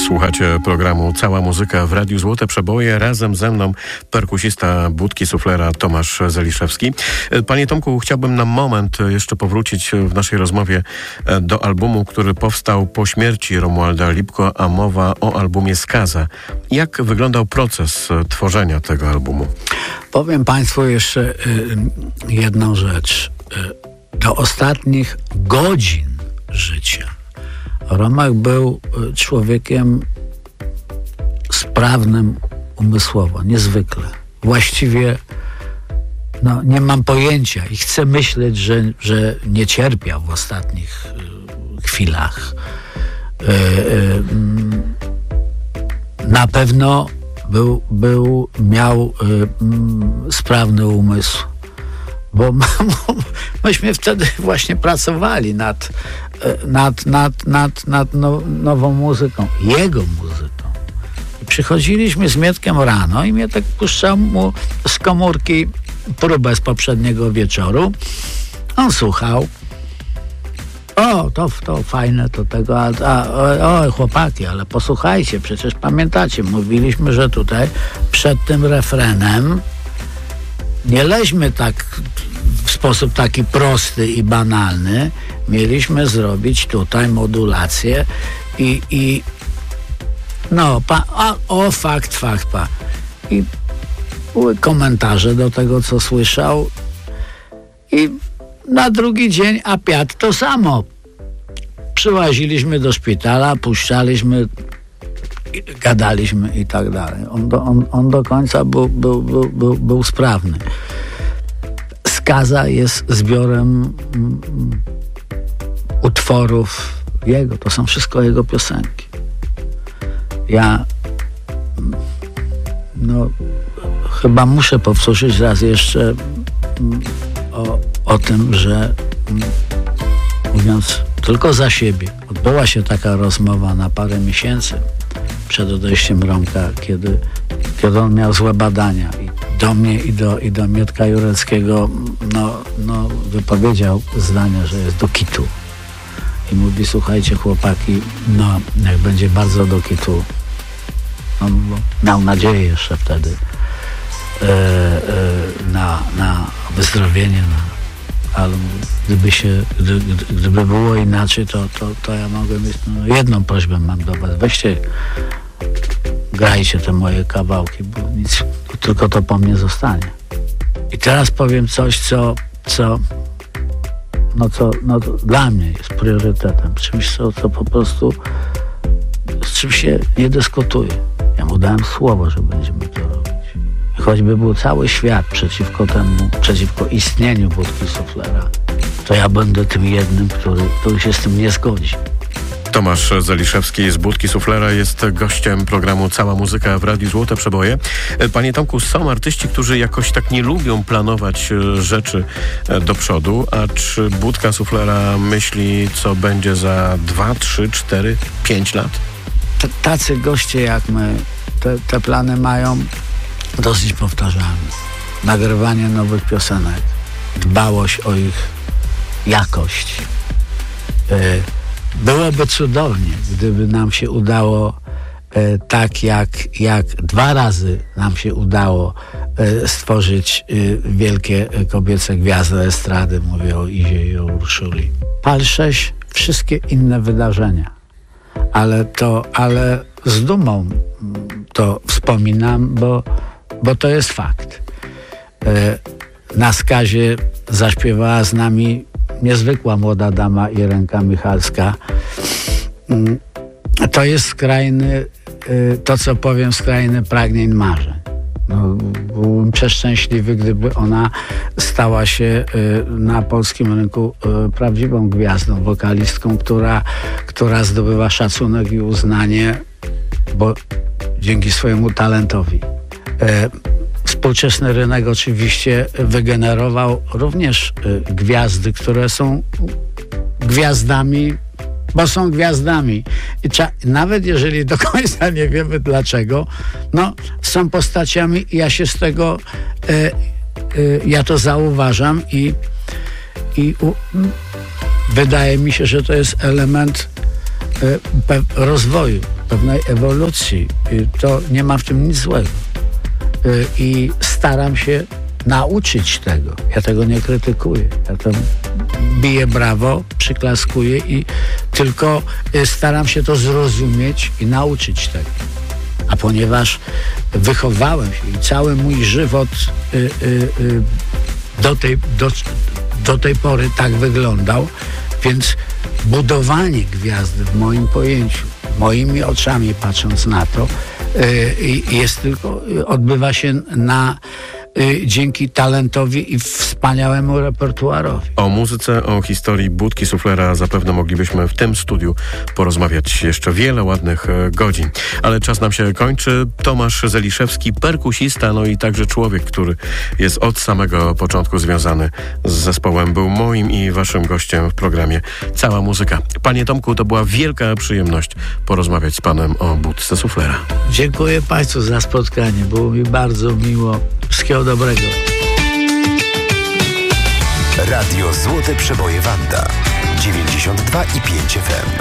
Słuchacie programu Cała Muzyka w Radiu Złote Przeboje. Razem ze mną perkusista Budki Suflera Tomasz Zeliszewski. Panie Tomku, chciałbym na moment jeszcze powrócić w naszej rozmowie do albumu, który powstał po śmierci Romualda Lipko, a mowa o albumie Skaza. Jak wyglądał proces tworzenia tego albumu? Powiem Państwu jeszcze jedną rzecz. Do ostatnich godzin życia Romek był człowiekiem sprawnym umysłowo, niezwykle. Właściwie nie mam pojęcia i chcę myśleć, że nie cierpiał w ostatnich chwilach. Na pewno miał sprawny umysł, bo myśmy wtedy właśnie pracowali nad nową muzyką, jego muzyką. I przychodziliśmy z Mietkiem rano i Mietek puszczał mu z komórki próbę z poprzedniego wieczoru. On słuchał. O, to fajne, to tego, o, chłopaki, ale posłuchajcie, przecież pamiętacie, mówiliśmy, że tutaj przed tym refrenem nie leźmy tak w sposób taki prosty i banalny. Mieliśmy zrobić tutaj modulację i fakt. I były komentarze do tego, co słyszał. I na drugi dzień apiat to samo. Przyłaziliśmy do szpitala, puszczaliśmy, gadaliśmy i tak dalej. On do końca był sprawny. Skaza jest zbiorem utworów jego. To są wszystko jego piosenki. Ja chyba muszę powtórzyć raz jeszcze o tym, że mówiąc tylko za siebie, odbyła się taka rozmowa na parę miesięcy przed odejściem Romka, kiedy on miał złe badania i do mnie i do Mietka Jureckiego wypowiedział zdanie, że jest do kitu. I mówi, słuchajcie chłopaki, jak będzie bardzo do kitu, miał nadzieję jeszcze wtedy na wyzdrowienie, ale gdyby było inaczej, to ja mogę mieć jedną prośbę mam do was, weźcie, grajcie te moje kawałki, bo nic, tylko to po mnie zostanie. I teraz powiem coś, co dla mnie jest priorytetem, czymś, co po prostu, z czym się nie dyskutuje. Ja mu dałem słowo, że będziemy to robić. I choćby był cały świat przeciwko istnieniu Budki Suflera, to ja będę tym jednym, który się z tym nie zgodzi. Tomasz Zeliszewski z Budki Suflera jest gościem programu Cała Muzyka w Radiu Złote Przeboje. Panie Tomku, są artyści, którzy jakoś tak nie lubią planować rzeczy do przodu, a czy Budka Suflera myśli, co będzie za 2, 3, 4, 5 lat? Tacy goście jak my te plany mają dosyć powtarzalne. Nagrywanie nowych piosenek, dbałość o ich jakość. Byłoby cudownie, gdyby nam się udało tak jak 2 razy nam się udało stworzyć wielkie kobiece gwiazdy estrady, mówię o Izie i o Urszuli. PAL 6, wszystkie inne wydarzenia. Ale z dumą to wspominam, bo to jest fakt. Na Skazie zaśpiewała z nami niezwykła młoda dama Irenka Michalska. To jest skrajny, to co powiem, skrajny pragnień marzeń. Byłbym przeszczęśliwy, gdyby ona stała się na polskim rynku prawdziwą gwiazdą, wokalistką, która zdobywa szacunek i uznanie, bo dzięki swojemu talentowi. Współczesny rynek oczywiście wygenerował również gwiazdy, które są gwiazdami, bo są gwiazdami. I nawet jeżeli do końca nie wiemy dlaczego, są postaciami i ja się z tego, ja to zauważam i wydaje mi się, że to jest element rozwoju. pewnej ewolucji. To nie ma w tym nic złego. I staram się nauczyć tego. Ja tego nie krytykuję. Ja to biję brawo, przyklaskuję i tylko staram się to zrozumieć i nauczyć tego. A ponieważ wychowałem się i cały mój żywot do tej pory tak wyglądał, więc budowanie gwiazdy w moim pojęciu, moimi oczami patrząc na to, jest tylko, odbywa się dzięki talentowi i wspaniałemu repertuarowi. O muzyce, o historii Budki Suflera zapewne moglibyśmy w tym studiu porozmawiać jeszcze wiele ładnych godzin. Ale czas nam się kończy. Tomasz Zeliszewski, perkusista, no i także człowiek, który jest od samego początku związany z zespołem, był moim i waszym gościem w programie Cała Muzyka. Panie Tomku, to była wielka przyjemność porozmawiać z panem o Budce Suflera. Dziękuję państwu za spotkanie. Było mi bardzo miło. Wszystkiego dobrego. Radio Złote Przeboje Wanda 92,5 FM.